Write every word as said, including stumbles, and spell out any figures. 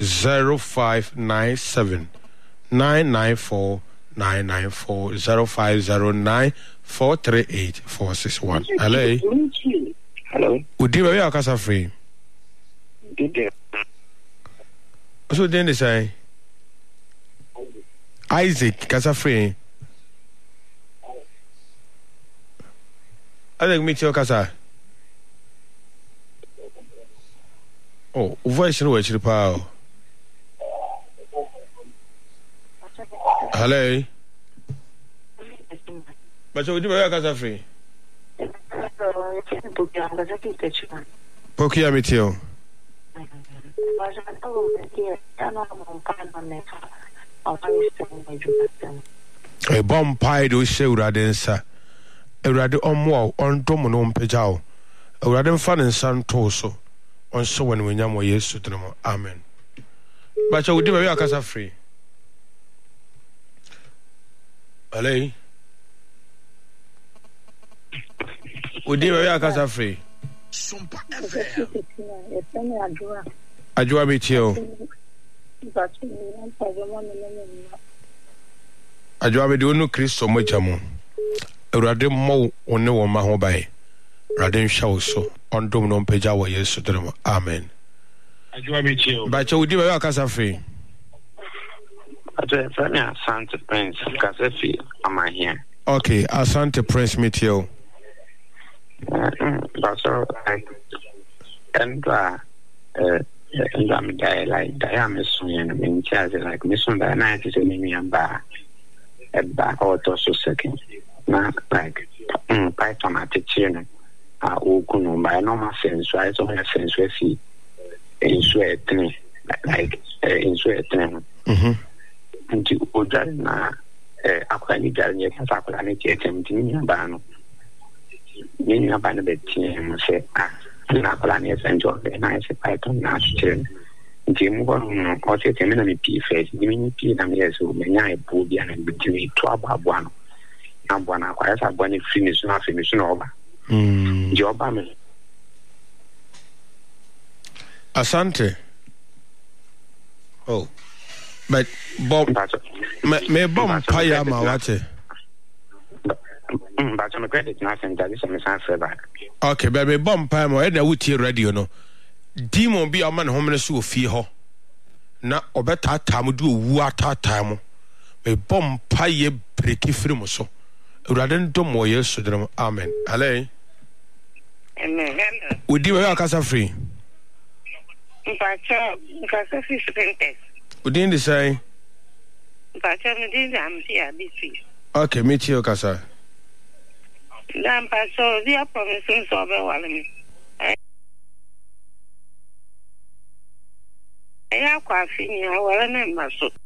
zero five nine seven nine nine four nine nine four zero five zero nine four three eight four six one. Hello. Hello. Udi where you are free? Did So then they say Isaac Casa free. I think meet your casa. Oh, voice no actually power. Hello. But so do you have a free? Pokia Mitio. A bomb pie do show Radensa. A radi on wall on Domono Pejao. A radin fan and San Toso. On so when we know yes to them. Amen. But so do you have a free? Hello. Would you have a free? Ajua Mitio. Ajua be do no Christo mochamo. Urade mo one wo ma ho bai. Radin shaw so on dom no peja wo yesu drum. Amen. Ajua Mitio. Ba che would you have a free? Ajua Fanya Santa Prince Casafi am I here? Okay, Asante Prince Mitio. That's all right. And uh and I'm die like diameter in charge like mission by night is me and ba at ba auto so second. Na like um python attitude ah okuno by normal sense right so my sense we see in sweat like in sweat mhm nti odare na eh akwani dare ne ka sakula ne ke temtini ba no ni ba na beti mo se ah na plan yes enjoy the nice python na chicken nti mo go no o se temi na mi pi face ni mi pi na mi yeso me nya e bu bia na bitimi to ababo ano na bo na kwa esa bo ni finish na finish na oba mm joba me Asante. Oh, but Bob, me me bomb paya ma wate. Mm, but I'm credit nothing that is a miss back. Okay, but me bomb paya ma e na wuti radio no. Demon bi aman homene so ofie ho. Na obeta tam du owu atata mo. Me bomb paya breki firi mo so. Ewuraden dom wo Yesu drum. Amen. Hello. Amen. Udi we akasa free. Mpacha, nkasa fi spentes. Udi ndi say. Mpacha me di am si abisi. Okay, meet you kasa. Dan paso dia promise so be wale mi. Ya kwa fi ni awale na maso.